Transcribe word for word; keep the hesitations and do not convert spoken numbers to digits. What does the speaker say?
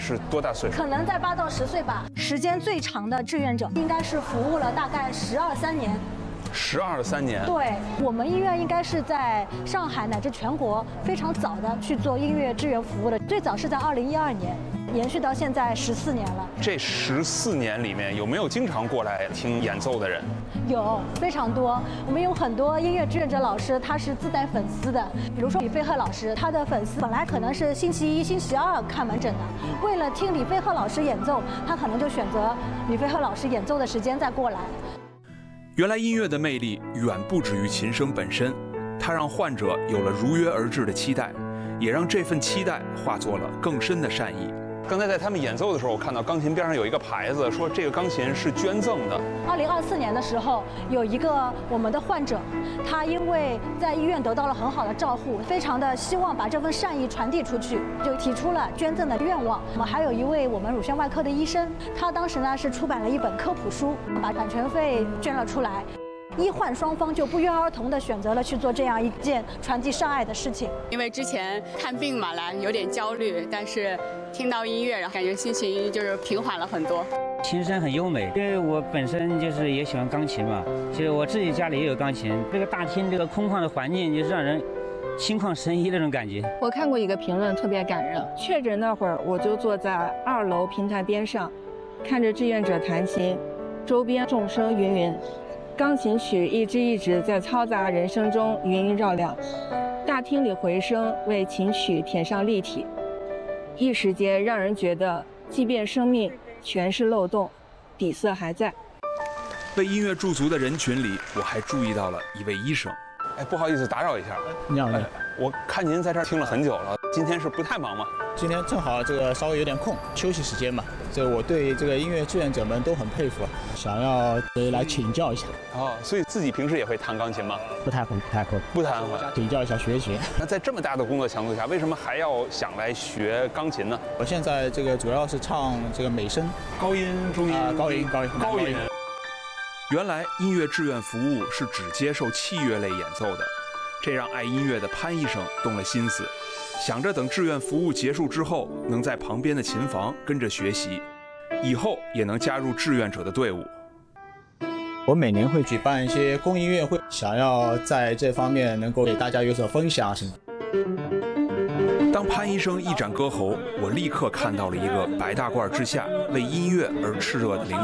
是多大岁数？ 可能在八到十岁吧。时间最长的志愿者应该是服务了大概十二三年。 十二三年， 对我们医院应该是在上海乃至全国非常早的去做音乐志愿服务的，最早是在二零一二年，延续到现在十四年了。 这十四年里面有没有经常过来听演奏的人？ 有非常多，我们有很多音乐志愿者老师，他是自带粉丝的，比如说李飞鹤老师，他的粉丝本来可能是星期一、星期二看门诊的，为了听李飞鹤老师演奏，他可能就选择李飞鹤老师演奏的时间再过来。 原来音乐的魅力远不止于琴声本身，它让患者有了如约而至的期待，也让这份期待化作了更深的善意。刚才在他们演奏的时候，我看到钢琴边上有一个牌子，说这个钢琴是捐赠的。 二零二四年的时候，有一个我们的患者，他因为在医院得到了很好的照护，非常的希望把这份善意传递出去，就提出了捐赠的愿望。我们还有一位我们乳腺外科的医生，他当时呢是出版了一本科普书，把版权费捐了出来。 医患双方就不约而同地选择了去做这样一件传递善爱的事情。 因为之前看病嘛来有点焦虑，但是听到音乐，然后感觉心情就是平缓了很多。 琴声很优美，因为我本身就是也喜欢钢琴嘛，其实我自己家里也有钢琴。这个大厅这个空旷的环境，就是让人心旷神怡那种感觉。 我看过一个评论特别感人，确诊那会儿我就坐在二楼平台边上，看着志愿者弹琴，周边众声芸芸。 钢琴曲一支一支在嘈杂人声中云萦绕亮，大厅里回声为琴曲添上立体，一时间让人觉得，即便生命全是漏洞，底色还在。 为音乐驻足的人群里，我还注意到了一位医生。哎，不好意思打扰一下。 你好， 哎，我看您在这儿听了很久了，今天是不太忙吗？ 今天正好这个稍微有点空，休息时间嘛。这个我对这个音乐志愿者们都很佩服，想要呃来请教一下。 哦，所以自己平时也会弹钢琴吗？ 不太会，不太会， 不弹会， 请教一下学学。 那在这么大的工作强度下，为什么还要想来学钢琴呢？ 我现在这个主要是唱这个美声， 高音、中音、 啊、高音、高音、 高音。原来音乐志愿服务是只接受器乐类演奏的，这让爱音乐的潘医生动了心思。 想着等志愿服务结束之后，能在旁边的琴房跟着学习，以后也能加入志愿者的队伍。 我每年会举办一些公益音乐会，想要在这方面能够给大家有所分享什么。 当潘医生一展歌喉，我立刻看到了一个白大褂之下为音乐而炽热的灵